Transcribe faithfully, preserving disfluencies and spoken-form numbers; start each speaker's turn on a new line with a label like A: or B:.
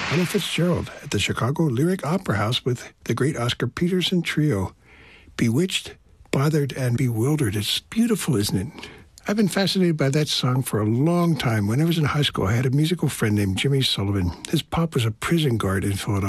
A: Ella Fitzgerald at the Chicago Lyric Opera House with the great Oscar Peterson Trio. Bewitched, Bothered, and Bewildered. It's beautiful, isn't it? I've been fascinated by that song for a long time. When I was in high school, I had a musical friend named Jimmy Sullivan. His pop was a prison guard in Philadelphia.